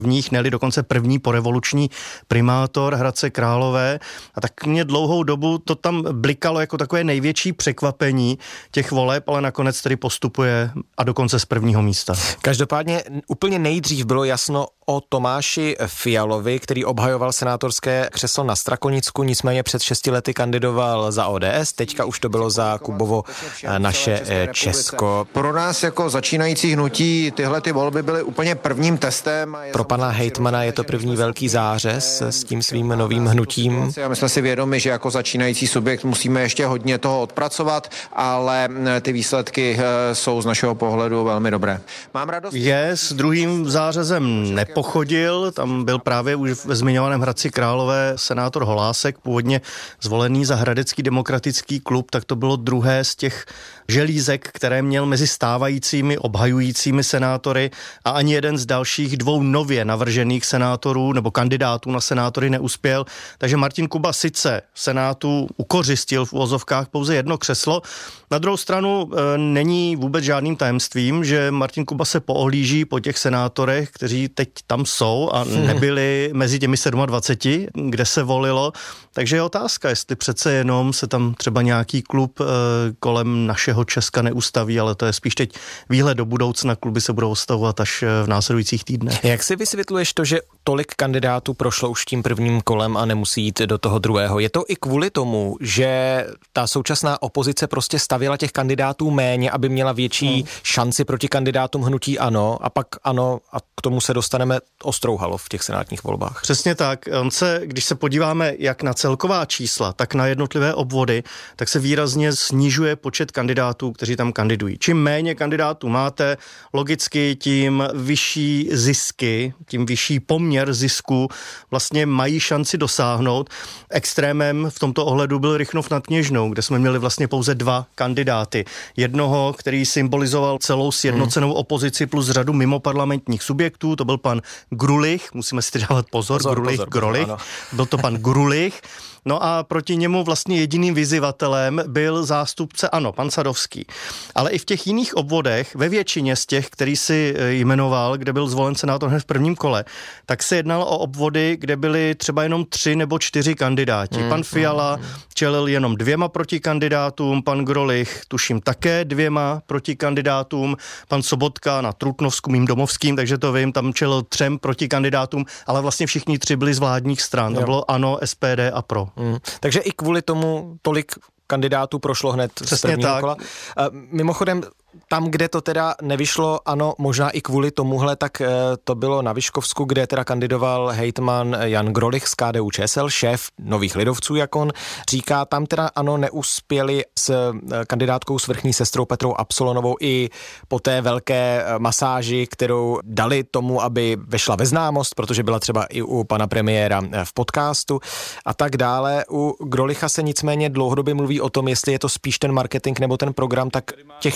v nich, ne-li dokonce první porevoluční primátor Hradce Králové. A tak mě dlouhou dobu to tam blikalo jako takové největší překvapení těch voleb, ale nakonec tedy postupuje a dokonce z prvního místa. Každopádně úplně nejdřív bylo jasno o Tomáši Fialovi, který obhajoval senátorské křeslo na Strakonicku, nicméně před 6 lety kandidoval za ODS, teďka už to bylo za Kubovo Naše Česko. Pro nás jako začínající hnutí tyhle ty volby byly úplně prvním testem. Pro pana hejtmana je to první velký zářez s tím svým novým hnutím. My jsme si vědomi, že jako začínající subjekt musíme ještě hodně toho odpracovat, ale ty výsledky jsou z našeho pohledu velmi dobré. Mám radost. S druhým zářezem nepochodil, tam byl právě už ve zmiňovaném Hradci Králové senátor Holásek, původně zvolený za Hradecký demokratický klub, tak to bylo druhé z těch želízek, které měl mezi stávajícími obhajujícími senátory a ani jeden z dalších dvou nově navržených senátorů nebo kandidátů na senátory neuspěl, takže Martin Kuba sice v Senátu ukořistil v uvozovkách pouze jedno křeslo. Na druhou stranu není vůbec žádným tajemstvím, že Martin Kuba se poohlíží po těch senátorech, kteří teď tam jsou a nebyli mezi těmi 27, kde se volilo. Takže je otázka, jestli přece jenom se tam třeba nějaký klub kolem Našeho Česka neustaví, ale to je spíš teď výhled do budoucna, kluby se budou ustavovat až v následujících týdnech. Jak si vysvětluješ to, že tolik kandidátů prošlo už tím prvním kolem a nemusí jít do toho druhého? Je to i kvůli tomu, že ta současná opozice prostě stavěla těch kandidátů méně, aby měla větší šanci proti kandidátům hnutí ANO a pak ANO a k tomu se dostaneme ostrouhalo v těch senátních volbách? Přesně tak. Když se podíváme jak na celková čísla, tak na jednotlivé obvody, tak se výrazně snižuje počet kandidátů, kteří tam kandidují. Čím méně kandidátů máte, logicky tím vyšší zisky, tím vyšší poměr zisku vlastně mají šanci dosáhnout. Extrémem v tomto ohledu byl Rychnov nad Kněžnou, kde jsme měli vlastně pouze 2 kandidáty. Jednoho, který symbolizoval celou sjednocenou opozici plus řadu mimoparlamentních subjektů, to byl pan Grulich, musíme si dávat pozor Grolich, byl to pan Grulich. No a proti němu vlastně jediným vyzývatelem byl zástupce ANO, pan Sadovský. Ale i v těch jiných obvodech, ve většině z těch, který si jmenoval, kde byl zvolen senátor hned v prvním kole, tak se jednalo o obvody, kde byly třeba jenom 3 nebo 4 kandidáti. Pan Fiala čelil jenom 2 protikandidátům, pan Grolich tuším také 2 protikandidátům, pan Sobotka na Trutnovsku, mým domovským, takže to vím, tam čelil 3 protikandidátům, ale vlastně všichni 3 byli z vládních stran. To bylo ANO, SPD a PRO. Takže i kvůli tomu tolik kandidátů prošlo hned z prvního kola. Mimochodem, tam, kde to teda nevyšlo, ano, možná i kvůli tomuhle, tak to bylo na Vyškovsku, kde teda kandidoval hejtman Jan Grolich z KDU ČSL, šéf Nových lidovců, jak on říká. Tam teda ano, neuspěli s kandidátkou s vrchní sestrou Petrou Absolonovou i po té velké masáži, kterou dali tomu, aby vešla ve známost, protože byla třeba i u pana premiéra v podcastu a tak dále. U Grolicha se nicméně dlouhodobě mluví o tom, jestli je to spíš ten marketing nebo ten program, tak těch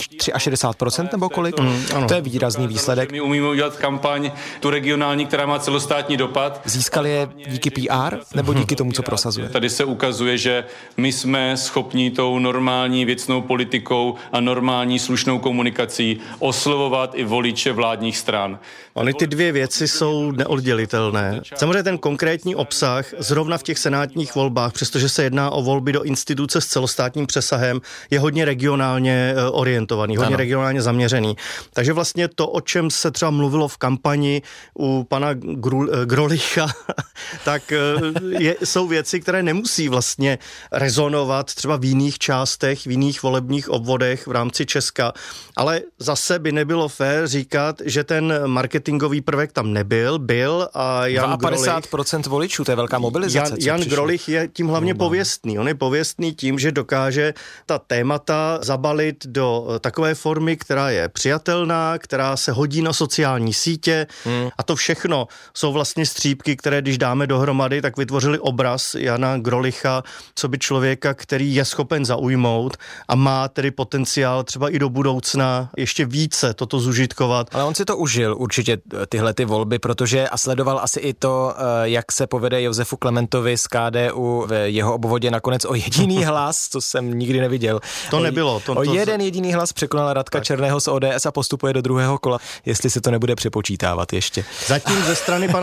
60% nebo kolik? To je výrazný výsledek. My umíme udělat kampaň, tu regionální, která má celostátní dopad. Získali je díky PR nebo díky tomu, co prosazuje? Tady se ukazuje, že my jsme schopni tou normální věcnou politikou a normální slušnou komunikací oslovovat i voliče vládních stran. Ony ty 2 věci jsou neoddělitelné. Samozřejmě ten konkrétní obsah, zrovna v těch senátních volbách, přestože se jedná o volby do instituce s celostátním přesahem, je hodně regionálně orientovaný, hodně regionálně zaměřený. Takže vlastně to, o čem se třeba mluvilo v kampani u pana Grolicha, tak jsou věci, které nemusí vlastně rezonovat třeba v jiných částech, v jiných volebních obvodech v rámci Česka. Ale zase by nebylo fér říkat, že ten marketingový prvek tam byl a Jan 52% voličů, to je velká mobilizace. Jan Grolich je tím hlavně pověstný. On je pověstný tím, že dokáže ta témata zabalit do takové formy, která je přijatelná, která se hodí na sociální sítě a to všechno jsou vlastně střípky, které když dáme dohromady, tak vytvořili obraz Jana Grolicha, co by člověka, který je schopen zaujmout a má tedy potenciál třeba i do budoucna ještě více toto zužitkovat. Ale on si to užil určitě tyhle ty volby, protože a sledoval asi i to, jak se povede Josefu Klementovi z KDU v jeho obvodě nakonec o jediný hlas, co jsem nikdy neviděl. To nebylo. O jeden jediný hlas překonal Radka Černého z ODS a postupuje do druhého kola, jestli se to nebude přepočítávat ještě. Zatím ze strany pana